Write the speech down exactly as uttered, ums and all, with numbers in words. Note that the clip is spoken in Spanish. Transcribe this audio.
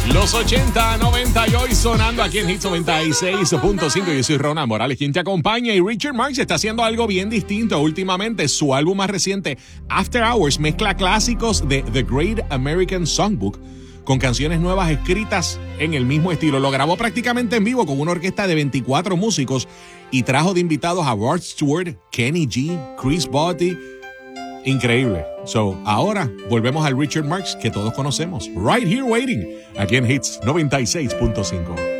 Los ochenta, noventa y hoy sonando aquí en Hits noventa y seis punto cinco. Yo soy Ronald Morales, quien te acompaña. Y Richard Marx está haciendo algo bien distinto últimamente. Su álbum más reciente, After Hours, mezcla clásicos de The Great American Songbook con canciones nuevas escritas en el mismo estilo. Lo grabó prácticamente en vivo con una orquesta de veinticuatro músicos y trajo de invitados a Rod Stewart, Kenny G, Chris Botti. Increíble. So, ahora volvemos al Richard Marx que todos conocemos. Right Here Waiting, aquí en Hits noventa y seis punto cinco.